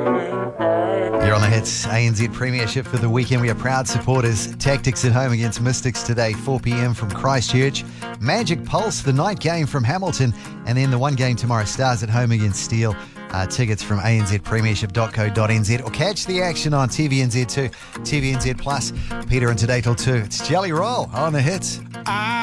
You're on the Hits ANZ Premiership for the weekend. We are proud supporters. Tactics at home against Mystics today, 4 p.m. from Christchurch. Magic Pulse, the night game from Hamilton. And then the one game tomorrow, Stars at home against Steel. Tickets from anzpremiership.co.nz or catch the action on TVNZ2, TVNZ Plus. Peter and Today till 2. It's Jelly Roll on the Hits.